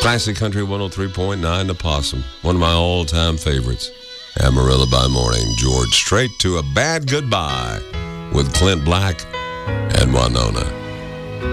Classic Country 103.9 The Possum. One of my all-time favorites. Amarillo by Morning. George Strait to A Bad Goodbye with Clint Black and Winona.